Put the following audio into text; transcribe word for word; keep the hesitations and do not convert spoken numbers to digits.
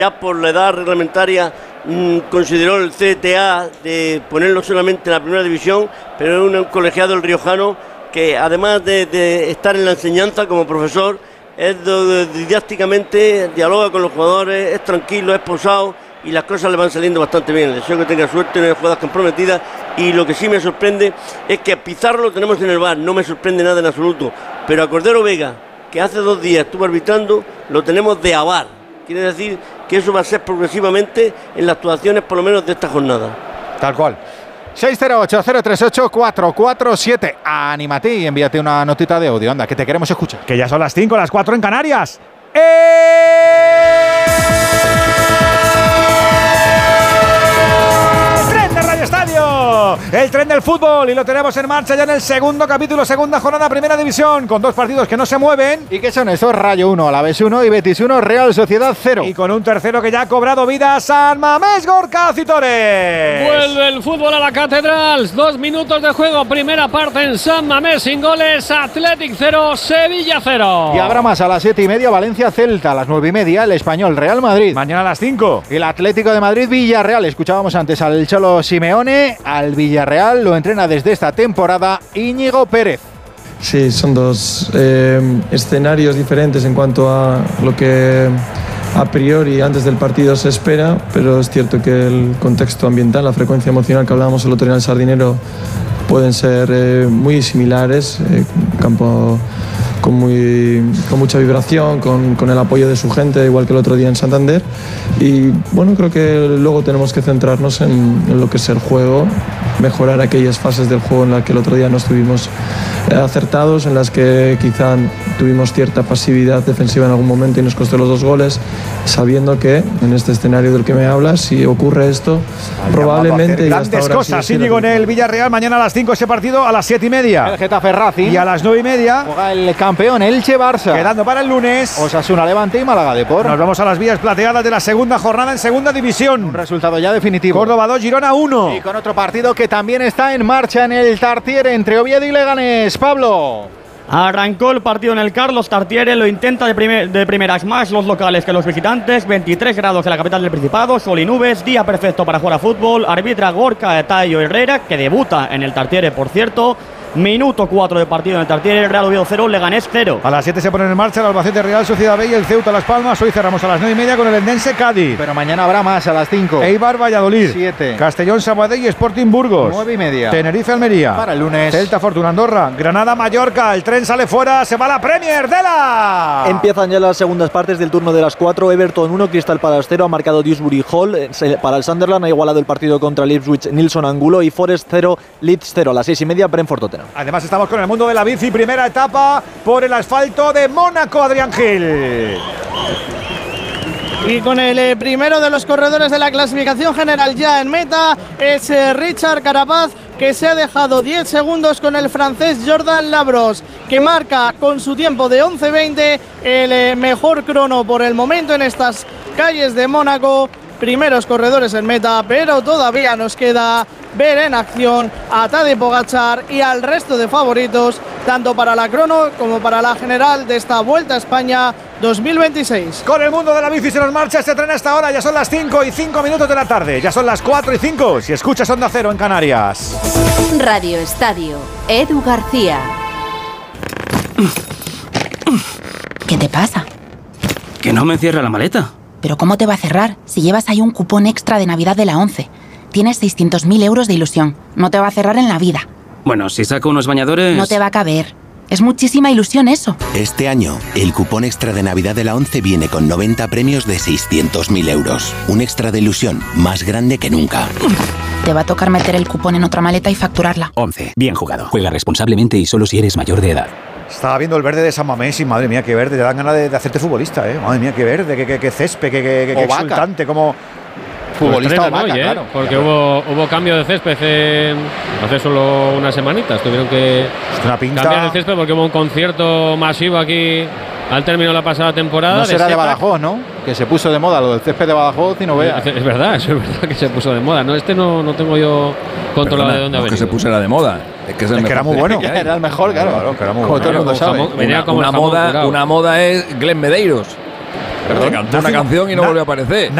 ya por la edad reglamentaria mmm, consideró el C T A de ponerlo solamente en la primera división, pero es un colegiado el riojano que además de, de estar en la enseñanza como profesor, es de, de, didácticamente, dialoga con los jugadores, es tranquilo, es posado y las cosas le van saliendo bastante bien. Le deseo que tenga suerte, no hay jugadas comprometidas, y lo que sí me sorprende es que a Pizarro lo tenemos en el V A R, no me sorprende nada en absoluto, pero a Cordero Vega, que hace dos días estuvo arbitrando, lo tenemos de A V A R. Quiere decir que eso va a ser progresivamente en las actuaciones por lo menos de esta jornada. Tal cual. seis cero ocho, cero tres ocho, cuatro cuatro siete. Anímate y envíate una notita de audio, anda, que te queremos escuchar. Que ya son las cinco, las cuatro en Canarias. ¡Eh! ¡Tren de Radio Estadio! El tren del fútbol, y lo tenemos en marcha ya en el segundo capítulo, segunda jornada, primera división, con dos partidos que no se mueven. ¿Y qué son esos? Rayo uno, Alavés uno y Betis uno, Real Sociedad cero. Y con un tercero que ya ha cobrado vida, San Mamés Gorka Citores. Vuelve el fútbol a la catedral. Dos minutos de juego, primera parte en San Mamés sin goles. Athletic cero, Sevilla cero. Y habrá más a las siete y media, Valencia Celta, a las nueve y media, el Español Real Madrid. Mañana a las cinco. El Atlético de Madrid Villarreal. Escuchábamos antes al Cholo Simeone, al Villarreal lo entrena desde esta temporada Íñigo Pérez. Sí, son dos eh, escenarios diferentes en cuanto a lo que a priori antes del partido se espera, pero es cierto que el contexto ambiental, la frecuencia emocional que hablábamos el otro día en el Sardinero, pueden ser eh, muy similares. Eh, campo con, muy, con mucha vibración, con, con el apoyo de su gente, igual que el otro día en Santander. Y bueno, creo que luego tenemos que centrarnos en, en lo que es el juego, mejorar aquellas fases del juego en las que el otro día no estuvimos acertados, en las que quizá tuvimos cierta pasividad defensiva en algún momento y nos costó los dos goles, sabiendo que en este escenario del que me hablas, si ocurre esto, Ay, probablemente ya grandes cosas. Sí, Íñigo, en el Villarreal mañana a las cinco ese partido, a las siete y media el Getafe Racing, y a las nueve y media juega el campeón Elche Barça, quedando para el lunes Osasuna Levante y Málaga Depor. Nos vamos a las vías plateadas de la segunda jornada en segunda división. Un resultado ya definitivo. Córdoba dos, Girona uno. Y con otro partido que también está en marcha en el Tartiere entre Oviedo y Leganés. Pablo. Arrancó el partido en el Carlos Tartiere, lo intenta de, primer, de primeras, más los locales que los visitantes. veintitrés grados en la capital del Principado, sol y nubes, día perfecto para jugar a fútbol. Arbitra Gorka Tayo Herrera, que debuta en el Tartiere, por cierto. Minuto cuatro de partido en el Tartiere, Real Oviedo cero, Leganés cero. A las siete se ponen en marcha el Albacete Real Sociedad B y el Ceuta Las Palmas. Hoy cerramos a las nueve y media con el Endense Cádiz. Pero mañana habrá más a las cinco. Eibar Valladolid. siete. Castellón Sabadell y Sporting Burgos. nueve y media. Tenerife Almería. Para el lunes. Celta Fortuna Andorra. Granada Mallorca. El tren sale fuera, se va la Premier de la. Empiezan ya las segundas partes del turno de las cuatro. Everton uno, Crystal Palace cero. Ha marcado Dewsbury Hall. Para el Sunderland ha igualado el partido contra el Ipswich Nilsson Angulo. Y Forest cero, Leeds cero. A las seis y media, Brentford Tottenham. Además estamos con el mundo de la bici, primera etapa por el asfalto de Mónaco, Adrián Gil. Y con el eh, primero de los corredores de la clasificación general ya en meta es eh, Richard Carapaz, que se ha dejado diez segundos con el francés Jordan Labros, que marca con su tiempo de once veinte el eh, mejor crono por el momento en estas calles de Mónaco. Primeros corredores en meta, pero todavía nos queda ver en acción a Tadej Pogačar y al resto de favoritos, tanto para la crono como para la general de esta Vuelta a España dos mil veintiséis. Con el mundo de la bici se nos marcha este tren hasta ahora. Ya son las cinco y cinco minutos de la tarde. Ya son las cuatro y cinco. Si escuchas Onda Cero en Canarias. Radio Estadio. Edu García. ¿Qué te pasa? Que no me cierra la maleta. ¿Pero cómo te va a cerrar si llevas ahí un cupón extra de Navidad de la ONCE? Tienes seiscientos mil euros de ilusión. No te va a cerrar en la vida. Bueno, si saco unos bañadores... No te va a caber. Es muchísima ilusión eso. Este año, el cupón extra de Navidad de la ONCE viene con noventa premios de seiscientos mil euros. Un extra de ilusión más grande que nunca. Te va a tocar meter el cupón en otra maleta y facturarla. ONCE. Bien jugado. Juega responsablemente y solo si eres mayor de edad. Estaba viendo el verde de San Mamés y madre mía, qué verde. Te dan ganas de, de hacerte futbolista, ¿eh? Madre mía, qué verde, qué, qué, qué césped, qué, qué, qué exultante, como... Futbolista pues hoy, ¿eh? Claro. Porque hubo, hubo cambio de césped en, hace solo unas semanitas. Tuvieron que una pinta... cambiar el césped porque hubo un concierto masivo aquí al término de la pasada temporada. No será de, de Badajoz, ¿no? Que se puso de moda lo del césped de Badajoz y no veas. Es, es verdad, eso es verdad que se puso de moda. No, este no, no tengo yo controlado Perdona, de dónde ha no venido. Es que se pusiera de moda. Es que, es es el que era muy bueno. Que era el mejor, claro. claro que era muy como bueno. todo el mundo sabe. Jamón, venía una, como una, jamón moda, curado. una moda es Glenn Medeiros. Perdón, cantó una canción y no volvió a aparecer.